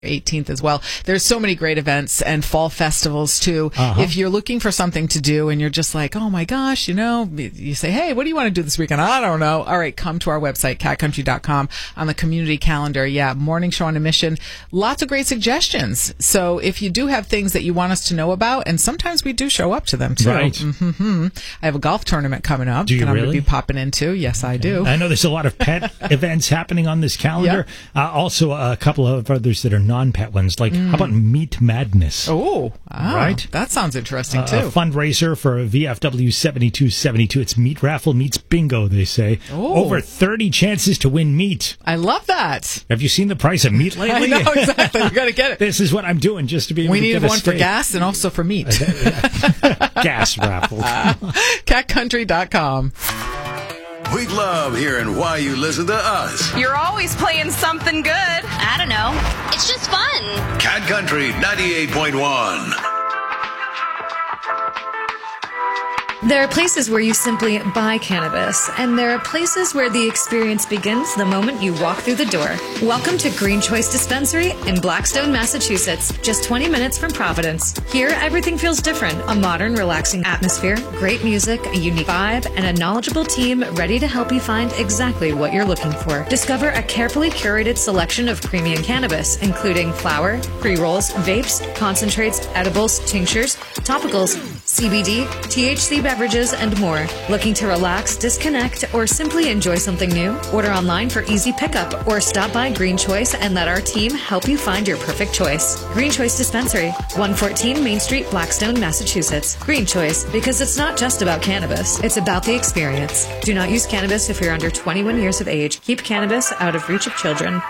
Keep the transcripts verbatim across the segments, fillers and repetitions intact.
eighteenth as well. There's so many great events and fall festivals too. Uh-huh. If you're looking for something to do and you're just like, oh my gosh, you know, you say, hey, what do you want to do this weekend? I don't know. All right, come to our website, cat country dot com, on the community calendar. Yeah, morning show on a mission. Lots of great suggestions. So if you do have things that you want us to know about, and sometimes we do show up to them too. Right. Mm-hmm. I have a golf tournament coming up Do you that I'm really? going to be popping into. Yes, I do. I know there's a lot of pet events happening on this calendar. Uh, also, a couple of others that are non-pet ones, like how about Meat Madness? Oh, ah, Right. That sounds interesting Uh, too. a fundraiser for V F W seventy-two seventy-two. It's meat raffle meets bingo, they say. Oh. Over thirty chances to win meat. I love that. Have you seen the price of meat I lately? know, exactly. We got to get it. This is what I'm doing just to be able We to need get a one for steak. gas and also for meat. Gas raffle. cat country dot com. We love hearing why you listen to us. You're always playing something good. I don't know. It's just fun. Cat Country ninety-eight point one. There are places where you simply buy cannabis, and there are places where the experience begins the moment you walk through the door. Welcome to Green Choice Dispensary in Blackstone, Massachusetts, just twenty minutes from Providence. Here, everything feels different. A modern, relaxing atmosphere, great music, a unique vibe, and a knowledgeable team ready to help you find exactly what you're looking for. Discover a carefully curated selection of premium cannabis, including flower, pre-rolls, vapes, concentrates, edibles, tinctures, topicals, C B D, T H C beverages, and more. Looking to relax, disconnect, or simply enjoy something new? Order online for easy pickup or stop by Green Choice and let our team help you find your perfect choice. Green Choice Dispensary, one fourteen Main Street, Blackstone, Massachusetts. Green Choice, because it's not just about cannabis, it's about the experience. Do not use cannabis if you're under twenty-one years of age. Keep cannabis out of reach of children.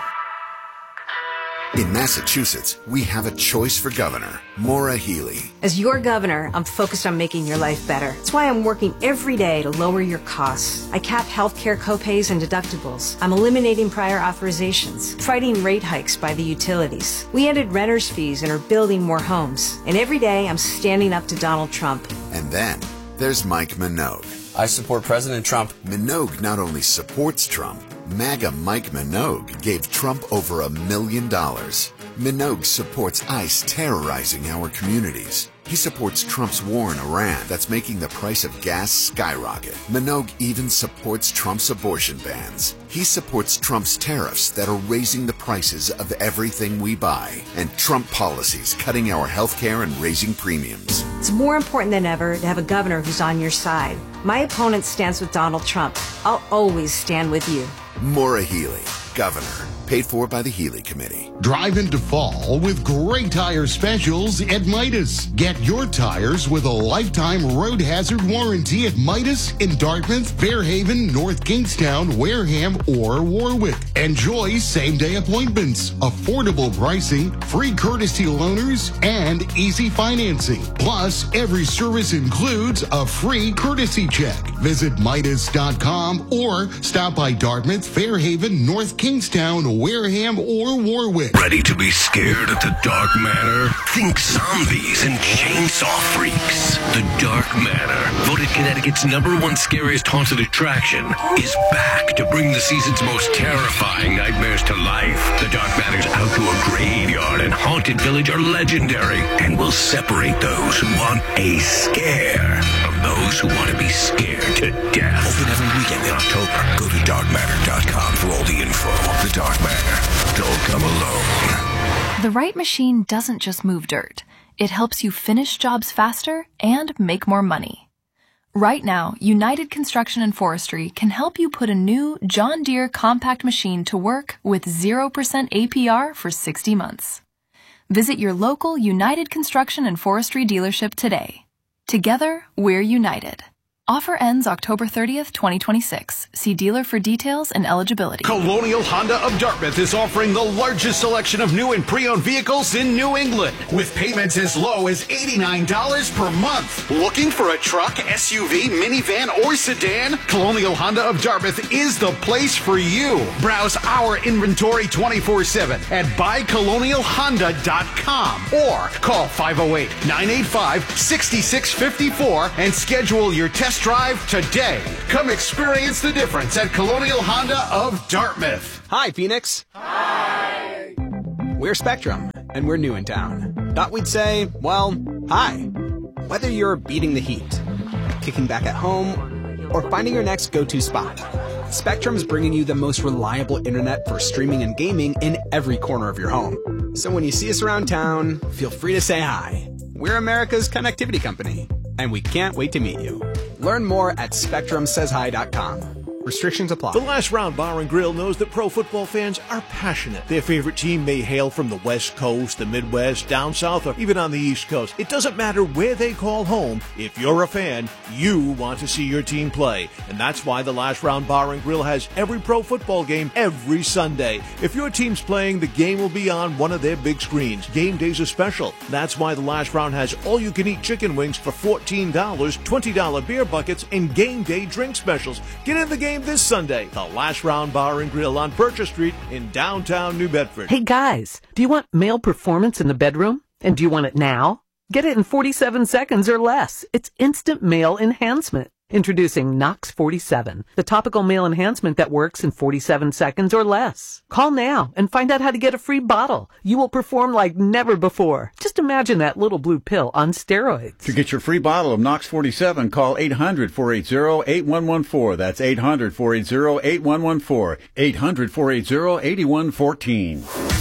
In Massachusetts, we have a choice for governor, Maura Healey. As your governor, I'm focused on making your life better. That's why I'm working every day to lower your costs. I cap healthcare copays and deductibles. I'm eliminating prior authorizations, fighting rate hikes by the utilities. We ended renters' fees and are building more homes. And every day, I'm standing up to Donald Trump. And then there's Mike Minogue. I support President Trump. Minogue not only supports Trump, MAGA Mike Minogue gave Trump over a million dollars. Minogue supports ICE terrorizing our communities. He supports Trump's war in Iran that's making the price of gas skyrocket. Minogue even supports Trump's abortion bans. He supports Trump's tariffs that are raising the prices of everything we buy, and Trump policies cutting our health care and raising premiums. It's more important than ever to have a governor who's on your side. My opponent stands with Donald Trump. I'll always stand with you. Maura Healey, governor. Paid for by the Healey Committee. Drive into fall with great tire specials at Midas. Get your tires with a lifetime road hazard warranty at Midas in Dartmouth, Fairhaven, North Kingstown, Wareham, or Warwick. Enjoy same-day appointments, affordable pricing, free courtesy loaners, and easy financing. Plus, every service includes a free courtesy check. Visit Midas dot com or stop by Dartmouth, Fairhaven, North Kingstown, Wareham, or Warwick. Ready to be scared at the Dark Manor? Think zombies and chainsaw freaks. The Dark Manor, voted Connecticut's number one scariest haunted attraction, is back to bring the season's most terrifying nightmares to life. The Dark Manor's outdoor graveyard and haunted village are legendary and will separate those who want a scare from those who want to be scared to death. Open every weekend in October. Go to dark matter dot com for all the info. The Dark Manor. Don't come alone. The right machine doesn't just move dirt. It helps you finish jobs faster and make more money. Right now, United Construction and Forestry can help you put a new John Deere compact machine to work with zero percent A P R for sixty months. Visit your local United Construction and Forestry dealership today. Together, we're united. Offer ends October thirtieth, twenty twenty-six. See dealer for details and eligibility. Colonial Honda of Dartmouth is offering the largest selection of new and pre-owned vehicles in New England, with payments as low as eighty-nine dollars per month. Looking for a truck, S U V, minivan, or sedan? Colonial Honda of Dartmouth is the place for you. Browse our inventory twenty-four seven at buy colonial honda dot com or call five oh eight, nine eight five, six six five four and schedule your test drive today. Come experience the difference at Colonial Honda of Dartmouth. Hi, Phoenix. Hi. We're Spectrum, and we're new in town. Thought we'd say, well, hi. Whether you're beating the heat, kicking back at home, or finding your next go-to spot, Spectrum's bringing you the most reliable internet for streaming and gaming in every corner of your home. So when you see us around town, feel free to say hi. We're America's connectivity company, and we can't wait to meet you. Learn more at spectrum says hi dot com. Restrictions apply. The Last Round Bar and Grill knows that pro football fans are passionate. Their favorite team may hail from the West Coast, the Midwest, down south, or even on the East Coast. It doesn't matter where they call home. If you're a fan, you want to see your team play. And that's why the Last Round Bar and Grill has every pro football game every Sunday. If your team's playing, the game will be on one of their big screens. Game days are special. That's why the Last Round has all-you-can-eat chicken wings for fourteen dollars, twenty dollars beer buckets, and game day drink specials. Get in the game this Sunday. The Last Round Bar and Grill on Bircher Street in downtown New Bedford. Hey guys, do you want male performance in the bedroom? And do you want it now? Get it in forty-seven seconds or less. It's instant male enhancement. Introducing Nox forty-seven, the topical male enhancement that works in forty-seven seconds or less. Call now and find out how to get a free bottle. You will perform like never before. Just imagine that little blue pill on steroids. To get your free bottle of Nox forty-seven, call eight hundred, four eight zero, eight one one four. That's eight hundred, four eight zero, eight one one four. eight hundred, four eight zero, eight one one four.